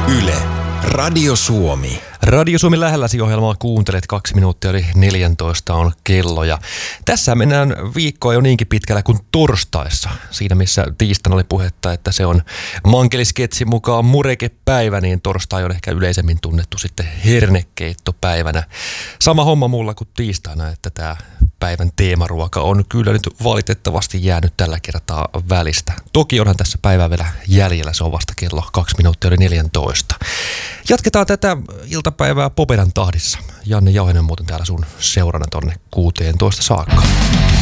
Yle, Radio Suomi. Radio Suomi lähelläsi -ohjelmaa kuuntelet, 2 minuuttia yli 14 on kello. Ja tässä mennään viikkoa jo niinkin pitkällä kuin torstaissa. Siinä missä tiistaina oli puhetta, että se on Mankelisketsin mukaan murekepäivä, niin torstai on ehkä yleisemmin tunnettu sitten hernekeittopäivänä. Sama homma mulla kuin tiistaina, että tämä päivän teemaruoka on kyllä nyt valitettavasti jäänyt tällä kertaa välistä. Toki onhan tässä päivää vielä jäljellä, se on vasta kello 2 minuuttia yli 14. Jatketaan tätä iltapäivää Popedan tahdissa. Janne Jauhinen muuten täällä sun seurana tonne 16 saakka.